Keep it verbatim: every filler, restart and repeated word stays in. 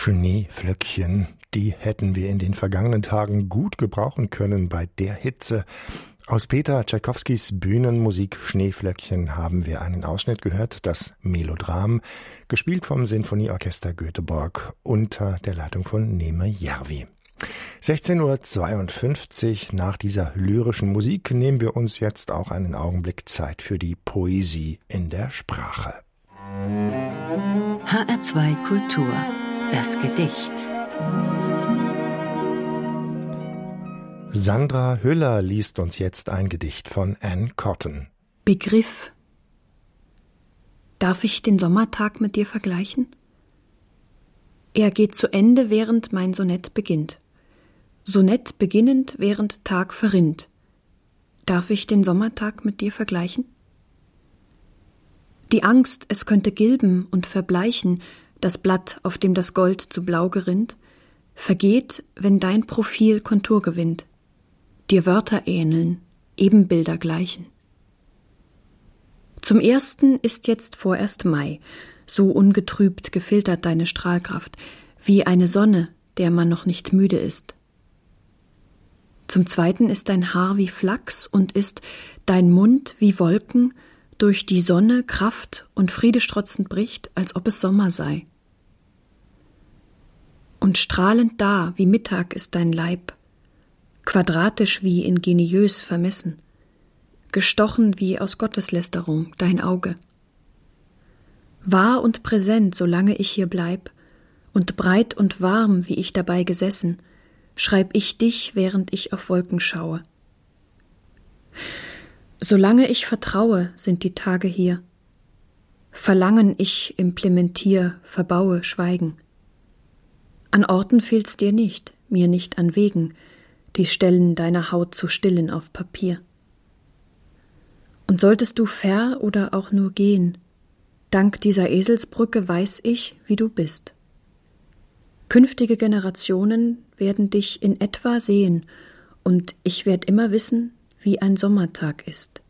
Schneeflöckchen, die hätten wir in den vergangenen Tagen gut gebrauchen können bei der Hitze. Aus Peter Tschaikowskis Bühnenmusik Schneeflöckchen haben wir einen Ausschnitt gehört, das Melodram, gespielt vom Sinfonieorchester Göteborg unter der Leitung von Neeme Järvi. sechzehn Uhr zweiundfünfzig, nach dieser lyrischen Musik nehmen wir uns jetzt auch einen Augenblick Zeit für die Poesie in der Sprache. H R zwei Kultur, das Gedicht. Sandra Hüller liest uns jetzt ein Gedicht von Anne Cotton. Begriff. Darf ich den Sommertag mit dir vergleichen? Er geht zu Ende, während mein Sonett beginnt. Sonett beginnend, während Tag verrinnt. Darf ich den Sommertag mit dir vergleichen? Die Angst, es könnte gilben und verbleichen, das Blatt, auf dem das Gold zu blau gerinnt, vergeht, wenn dein Profil Kontur gewinnt, dir Wörter ähneln, Ebenbilder gleichen. Zum ersten ist jetzt vorerst Mai, so ungetrübt gefiltert deine Strahlkraft, wie eine Sonne, der man noch nicht müde ist. Zum zweiten ist dein Haar wie Flachs und ist dein Mund wie Wolken, durch die Sonne Kraft und Friede strotzend bricht, als ob es Sommer sei. Und strahlend da wie Mittag ist dein Leib, quadratisch wie ingeniös vermessen, gestochen wie aus Gotteslästerung dein Auge. Wahr und präsent, solange ich hier bleib, und breit und warm, wie ich dabei gesessen, schreib ich dich, während ich auf Wolken schaue. Solange ich vertraue, sind die Tage hier. Verlangen ich implementier, verbaue, schweigen. An Orten fehlt's dir nicht, mir nicht an Wegen, die Stellen deiner Haut zu stillen auf Papier. Und solltest du ver- oder auch nur gehen, dank dieser Eselsbrücke weiß ich, wie du bist. Künftige Generationen werden dich in etwa sehen, und ich werd immer wissen, wie ein Sommertag ist.